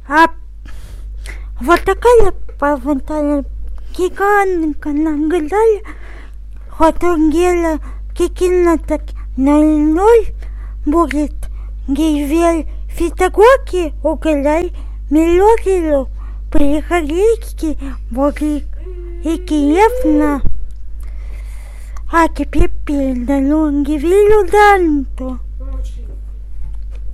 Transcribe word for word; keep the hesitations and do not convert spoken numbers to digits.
А вот такая павантая гиганка нагадали, хотунгела кикина так ноль ноль будет гейвель фитагоки угаляй миллорилу приходите боги и Киевна. А теперь передаю гивилю Данту.